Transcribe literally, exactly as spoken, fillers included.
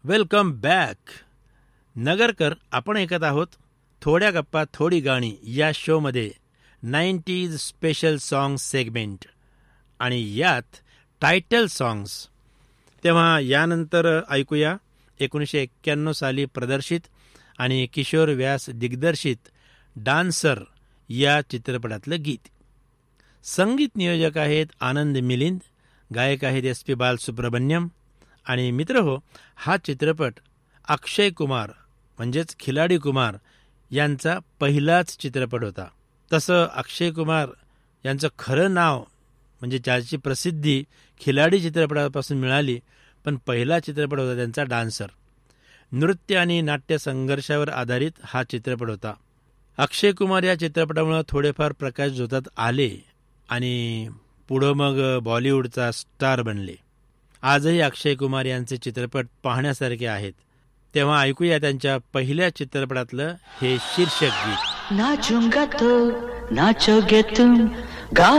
Welcome back. Nagarkar, आपण ऐकत आहोत थोड्या गप्पा थोडी गाणी या शोमध्ये नाईन्टीज स्पेशल सॉंग सेगमेंट आणि यात टायटल सॉंग्स. तेव्हा यानंतर ऐकूया एकोणीसशे एक्क्याण्णव साली प्रदर्शित आणि किशोर व्यास दिग्दर्शित डान्सर या चित्रपटातलं गीत. संगीत नियोजक आहेत आनंद मिलिंद, गायक आहेत एस पी बालसुब्रमण्यम. आणि मित्र हो, हा चित्रपट अक्षय कुमार म्हणजेच खिलाडी कुमार यांचा पहिलाच चित्रपट होता. तसं अक्षय कुमार यांचं खरं नाव म्हणजे ज्याची प्रसिद्धी खिलाडी चित्रपटापासून मिळाली, पण पहिला चित्रपट होता त्यांचा डान्सर. नृत्य आणि नाट्य संघर्षावर आधारित हा चित्रपट होता. अक्षय कुमार या चित्रपटामुळे थोडेफार प्रकाशझोतात आले आणि पुढं मग बॉलिवूडचा स्टार बनले. आजही अक्षय कुमार यांचे चित्रपट पाहण्यासारखे आहेत. तेव्हा ऐकूया त्यांच्या पहिल्या चित्रपटातलं हे शीर्षक गीत. नाचूंगा तो नाचोगे तुम गा